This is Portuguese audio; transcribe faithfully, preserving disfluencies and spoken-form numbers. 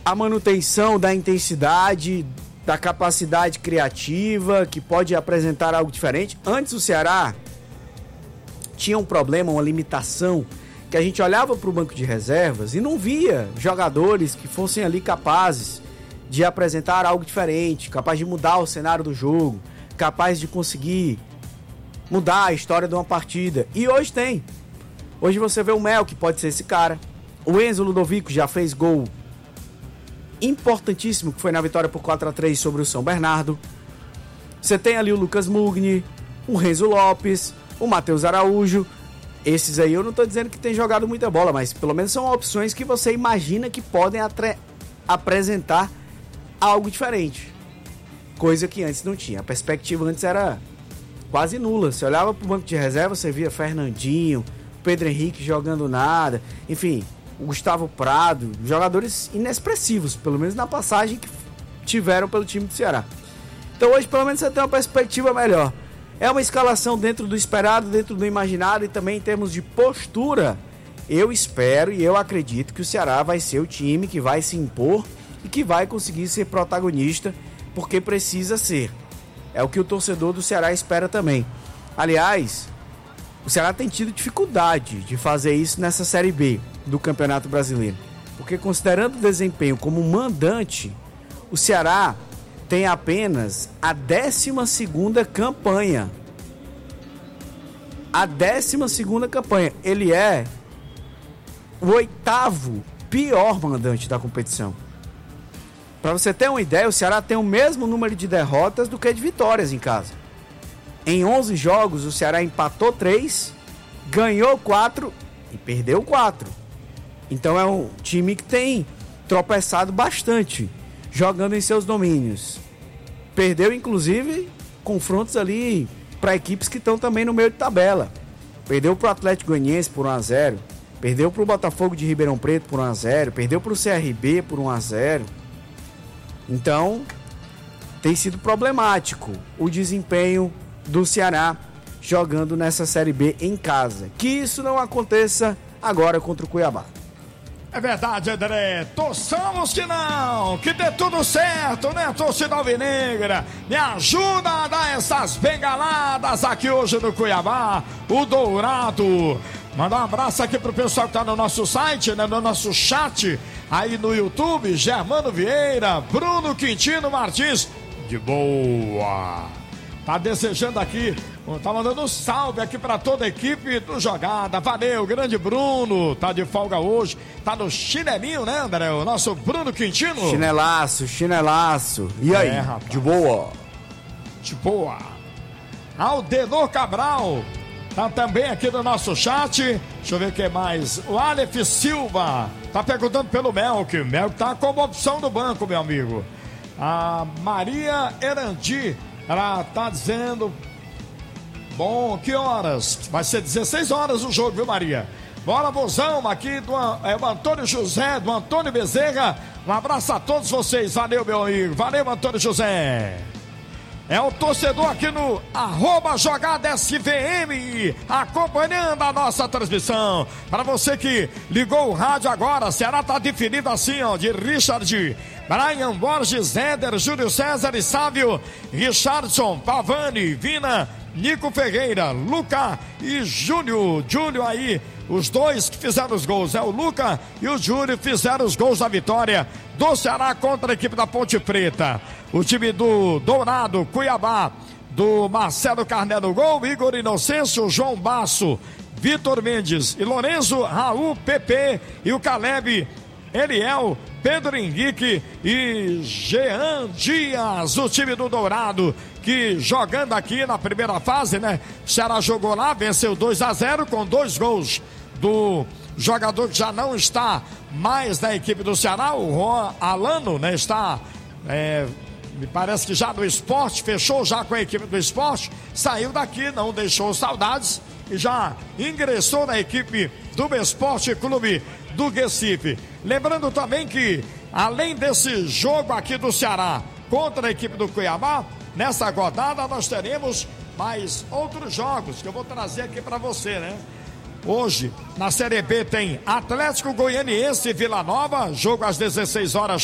a manutenção da intensidade, da capacidade criativa, que pode apresentar algo diferente. Antes o Ceará tinha um problema, uma limitação, que a gente olhava para o banco de reservas e não via jogadores que fossem ali capazes de apresentar algo diferente, capaz de mudar o cenário do jogo, capaz de conseguir mudar a história de uma partida. E hoje tem. Hoje você vê o Mel, que pode ser esse cara. O Enzo Ludovico já fez gol importantíssimo, que foi na vitória por quatro a três sobre o São Bernardo. Você tem ali o Lucas Mugni, o Renzo Lopes, o Matheus Araújo. Esses aí eu não estou dizendo que tem jogado muita bola, mas pelo menos são opções que você imagina que podem atre- apresentar algo diferente. Coisa que antes não tinha. A perspectiva antes era quase nula. Você olhava para o banco de reserva, você via Fernandinho, Pedro Henrique jogando nada, enfim, o Gustavo Prado, jogadores inexpressivos, pelo menos na passagem que tiveram pelo time do Ceará. Então hoje pelo menos você tem uma perspectiva melhor. É uma escalação dentro do esperado, dentro do imaginado, e também em termos de postura, eu espero e eu acredito que o Ceará vai ser o time que vai se impor e que vai conseguir ser protagonista, porque precisa ser. É o que o torcedor do Ceará espera também. Aliás, o Ceará tem tido dificuldade de fazer isso nessa Série B do Campeonato Brasileiro, porque considerando o desempenho como mandante, o Ceará tem apenas a décima segunda campanha. A décima segunda campanha. Ele é o oitavo pior mandante da competição. Para você ter uma ideia, o Ceará tem o mesmo número de derrotas do que de vitórias em casa. Em onze jogos, o Ceará empatou três, ganhou quatro e perdeu quatro. Então é um time que tem tropeçado bastante, jogando em seus domínios. Perdeu, inclusive, confrontos ali para equipes que estão também no meio de tabela. Perdeu para o Atlético Goianiense por um a zero. Perdeu para o Botafogo de Ribeirão Preto por um a zero. Perdeu para o C R B por um a zero. Então, tem sido problemático o desempenho do Ceará jogando nessa Série B em casa. Que isso não aconteça agora contra o Cuiabá. É verdade, André. Torçamos que não, que dê tudo certo, né, torcida alvinegra? Me ajuda a dar essas bengaladas aqui hoje no Cuiabá, o Dourado. Mandar um abraço aqui pro pessoal que tá no nosso site, né, no nosso chat, aí no YouTube, Germano Vieira, Bruno Quintino Martins, de boa. Tá desejando aqui, tá mandando um salve aqui pra toda a equipe do Jogada. Valeu, grande Bruno, tá de folga hoje, tá no chinelinho, né, André? O nosso Bruno Quintino. Chinelaço, chinelaço. E aí, é, rapaz, de boa? De boa. Aldenor Cabral tá também aqui no nosso chat. Deixa eu ver quem mais. O Aleph Silva tá perguntando pelo Melk. Melk tá como opção do banco, meu amigo. A Maria Erandi, ela tá dizendo: bom, que horas? Vai ser dezesseis horas o jogo, viu, Maria? Bora, Bozão, aqui do é, o Antônio José, do Antônio Bezerra. Um abraço a todos vocês. Valeu, meu amigo. Valeu, Antônio José. É o torcedor aqui no arroba Jogada S V M, acompanhando a nossa transmissão. Para você que ligou o rádio agora, Ceará tá definido assim, ó, de Richard, Brian Borges, Éder, Júlio César e Sávio, Richardson, Pavani, Vina, Nico Ferreira, Luca e Júlio. Júlio aí, os dois que fizeram os gols, é o Luca e o Júlio fizeram os gols da vitória do Ceará contra a equipe da Ponte Preta. O time do Dourado, Cuiabá, do Marcelo Carné no gol, Igor Inocêncio, João Basso, Vitor Mendes e Lorenzo, Raul, Pepe e o Caleb, Eliel, Pedro Henrique e Jean Dias, o time do Dourado, que jogando aqui na primeira fase, né? O Ceará jogou lá, venceu dois a zero com dois gols do jogador que já não está mais na equipe do Ceará, o Juan Alano, né? Está, é, me parece que já no Esporte, fechou já com a equipe do Esporte, saiu daqui, não deixou saudades e já ingressou na equipe do Esporte Clube do Recife. Lembrando também que, além desse jogo aqui do Ceará contra a equipe do Cuiabá, nessa rodada nós teremos mais outros jogos que eu vou trazer aqui para você, né? Hoje, na Série B tem Atlético Goianiense e Vila Nova, jogo às dezesseis horas